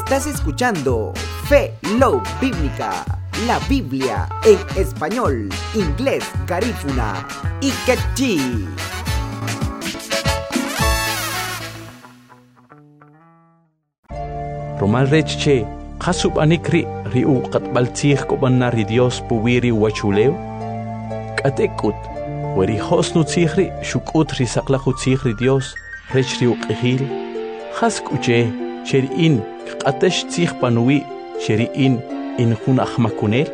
Estás escuchando Fe Love Bíblica, la Biblia en español, inglés, garífuna y quechí. Romal Reche, Hasub Anikri, Riu Katbaltich Kobanari Dios Puwiri Wachuleo, Katekut, Weri Hosnu Tigri, Shukut Risaklahu Tigri Dios, Rech Riu Kihil, Haskuche, Cherin, Katesh Tig Panui, Cherin, in Hun Ahmakunel,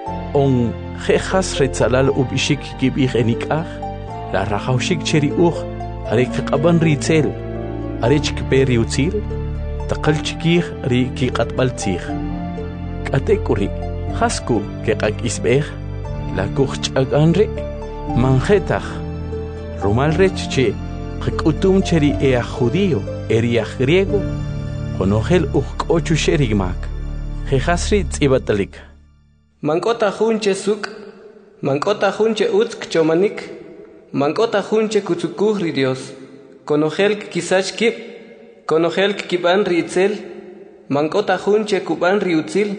On Jejas Retzalal Ubishik Gibich Enikach, La Rahaushik Cheri Uch, Arek Kaban Ritzel, Arech Kperi Utzil, Taqalchikih ri ki qatbaltih Katekuri Hasku ke qakisbeh la kuch'aganri manjetah Rumal Reche qkutum cheri ea judío eria griego konogel uqochu sherigmak jehasri tsibatalik Mankota junche suk mankota junche utsk chomanik mankota junche kutsukuhri Dios konogel kisachkib Konogel kiban ritzel, mankota junche kuban riutzil,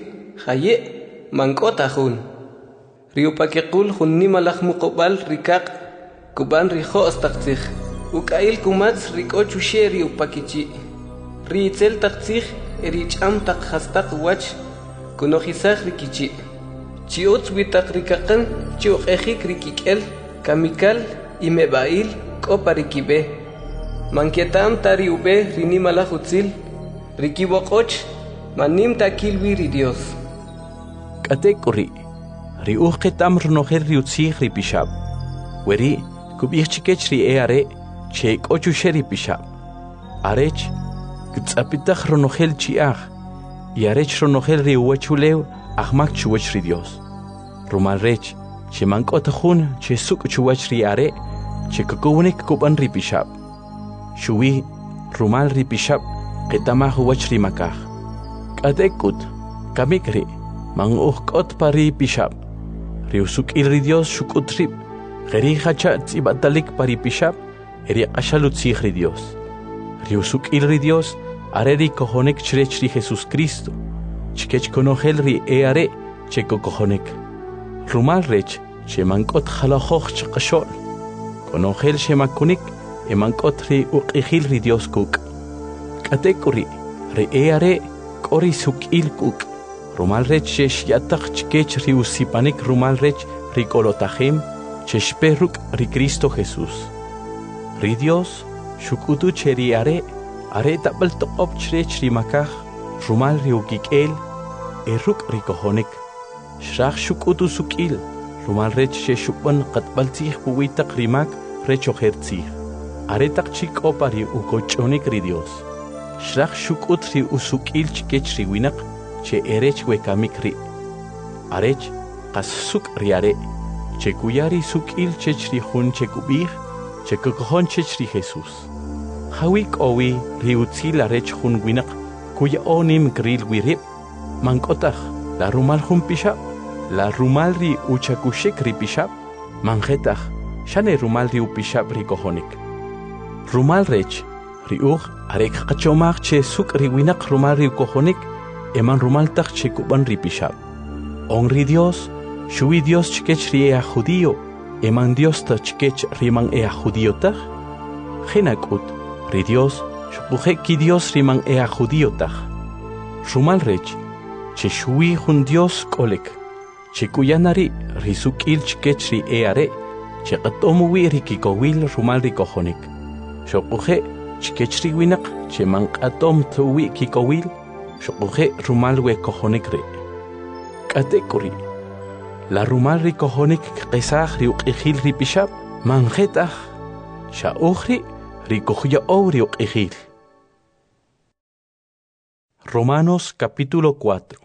haye, mankota jun. Riupakekul jun nimalach mukobal rikak, kuban rijo astakzich. Ukail kumats rikochu she riupakichi. Ritzel takzich, ericham tak hastak wach, konohisach rikichi. Chiuts witak rikakan, chiuqejik rikikel, kamikal, imebail, koparikibe. Manquetam tari ube rinimala hutzil, rikibokoch, manim takilwi Dios. Katekuri, riuqetam runoher riutzih ripishab. Weri, kubichikech ri eare, chek ochu sheri pishab. Arech, kutzapitach runohel chiach, yarech runohel riuachuleu, ahmak chuach ri Dios. Rumalrech, che mankotahun, che suk chuach ri are, che kukunik kuban ripishab. Shui, Rumal Ripishab, Ketama Huach Rimakah. Katekut, Kamikri, Manguhkot Pari Pishab. Riusuk Ilridios Shukutrip, Gerihacha Tsibatalik Pari Pishab, Eriakashalutzihri Dios. Riusuk Ilridios, Areri Kohonek Chrechri Jesus Cristo, Chikech Konohelri Eare, Cheko Kohonek. Rumal Rech, Chemankot Halahoch Chakashol, Konohel Shemakunik, Emankotri uqihil Dios kuk. Katekuri, reare, kori sukil kuk. Rumalrech yatak chkech riusipanik rumalrech rikolotahim, cheshperuk ri Cristo Jesús. Ri Dios, shukutu cheriare, are tabal toqop chrech rimakah, rumal riukikel, eruk rikohonik. Shrach shukutu sukil, rumalrech sheshupan katbaltih puwitak rimak, rechohertzih. Aretak chik opari ukochonik ri Dios. Shrach shukutri usukil chikechri winak, che erech wekamikri. Arech, kas suk riare, che kuyari sukil chechri hun chekubih, che kokohon chechri Jesus. Hawik owi riutzil arech hun winak, kuya onim gril wirip, mankotach, la rumal hun pishab, la rumal ri uchakushik ri pishab, manjetach, shane rumal ri upishab ri kohonik. Rumal Rech, Riuch, Arek Kachomach che suk riwinak rumal riu kohonik, eman rumal tak che kuban ripishab. Onri Dios, shui Dios chikech ri ea judío, eman Dios ta chikech riman ea judío tak. Genakut, ri Dios, shupuhe ki Dios riman ea judío tak. Rumal Rech, che shui hun Dios kolek, che kuyanari risuk il chikech ri eare, che katomuwi rikikowil rumal ri kohonik. Shokuje, chikechri winak, chemang atom tuwi kikowil, shokuje rumalwe kohonikre. Katekuri, la rumal ri kohonik kesach ri uqihil ri pishab, manjetach, shauhri ri kohya ri uqihil. Romanos capítulo 4.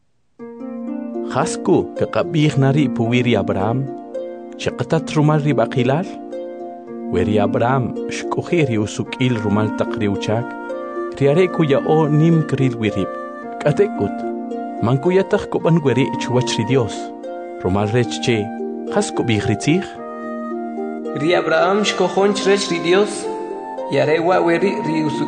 Hasku kakabih nari puwiri Abraham, chakatat rumal ri bakilal, Weri Abraham shkuhiri usukil rumal takriuchak, riare kuya o nim kril wirib. Katekut, mankuyatach kuban weri chuachri Dios. Rumal rechche, hasku bihritzich? Ri Abraham shkohon chrech ri Dios, yare wa weri ri usuk